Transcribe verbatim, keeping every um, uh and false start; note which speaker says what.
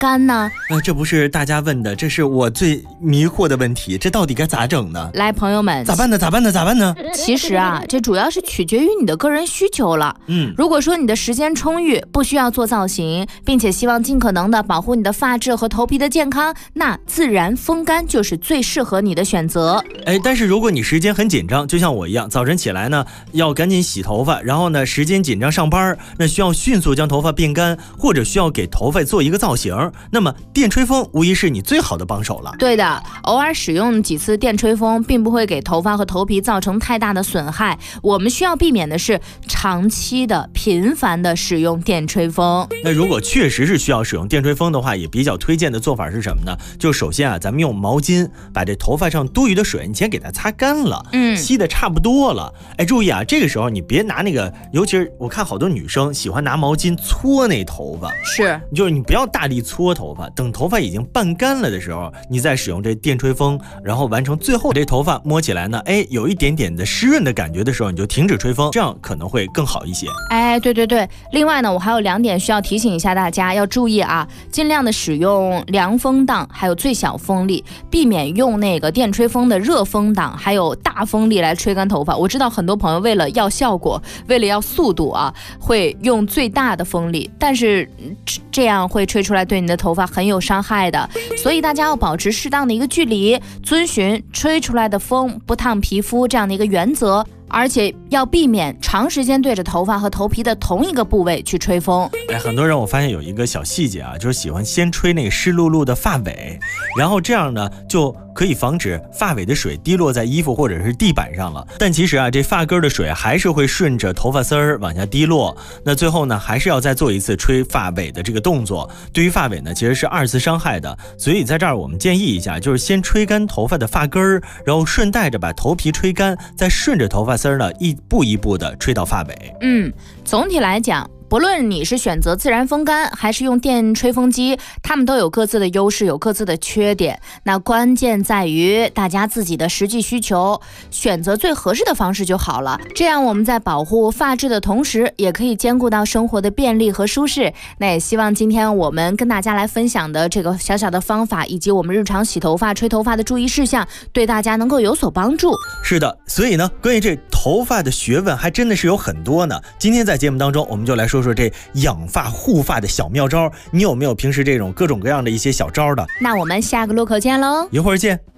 Speaker 1: 干呢？
Speaker 2: 呃，这不是大家问的，这是我最迷惑的问题，这到底该咋整呢？
Speaker 1: 来，朋友们，
Speaker 2: 咋办呢？咋办呢？咋办呢？
Speaker 1: 其实啊，这主要是取决于你的个人需求了。
Speaker 2: 嗯，
Speaker 1: 如果说你的时间充裕，不需要做造型，并且希望尽可能的保护你的发质和头皮的健康，那自然风干就是最适合你的选择。
Speaker 2: 哎，但是如果你时间很紧张，就像我一样，早晨起来呢要赶紧洗头发，然后呢时间紧张上班，那需要迅速将头发变干，或者需要给头发做一个造型，那么电吹风无疑是你最好的帮手了。
Speaker 1: 对的，偶尔使用几次电吹风并不会给头发和头皮造成太大的损害，我们需要避免的是长期的频繁的使用电吹风。
Speaker 2: 那如果确实是需要使用电吹风的话，也比较推荐的做法是什么呢？就首先啊，咱们用毛巾把这头发上多余的水你先给它擦干了，
Speaker 1: 嗯，
Speaker 2: 吸的差不多了。哎，注意啊，这个时候你别拿那个，尤其是我看好多女生喜欢拿毛巾搓那头发，
Speaker 1: 是，
Speaker 2: 就是你不要大力搓头发，等头发已经半干了的时候，你再使用这电吹风，然后完成最后这头发摸起来呢，哎，有一点点的湿润的感觉的时候，你就停止吹风，这样可能会更好一些。
Speaker 1: 哎，对对对，另外呢，我还有两点需要提醒一下大家，要注意啊，尽量的使用凉风档，还有最小风力，避免用那个电吹风的热风档，还有大风力来吹干头发。我知道很多朋友为了要效果，为了要速度啊，会用最大的风力，但是这样会吹出来对你的头发很有伤害的，所以大家要保持适当的一个距离，遵循吹出来的风不烫皮肤这样的一个原则，而且要避免长时间对着头发和头皮的同一个部位去吹风。
Speaker 2: 哎，很多人我发现有一个小细节啊，就是喜欢先吹那个湿漉漉的发尾，然后这样呢就可以防止发尾的水滴落在衣服或者是地板上了。但其实啊，这发根的水还是会顺着头发丝儿往下滴落。那最后呢，还是要再做一次吹发尾的这个动作。对于发尾呢，其实是二次伤害的。所以在这儿我们建议一下，就是先吹干头发的发根儿，然后顺带着把头皮吹干，再顺着头发丝儿呢一步一步的吹到发尾。
Speaker 1: 嗯，总体来讲，不论你是选择自然风干还是用电吹风机，它们都有各自的优势，有各自的缺点。那关键在于大家自己的实际需求，选择最合适的方式就好了。这样我们在保护发质的同时，也可以兼顾到生活的便利和舒适。那也希望今天我们跟大家来分享的这个小小的方法，以及我们日常洗头发、吹头发的注意事项，对大家能够有所帮助。
Speaker 2: 是的，所以呢，关于这头发的学问还真的是有很多呢。今天在节目当中，我们就来说说这养发护发的小妙招，你有没有平时这种各种各样的一些小招的？
Speaker 1: 那我们下个路口见喽，
Speaker 2: 一会儿见。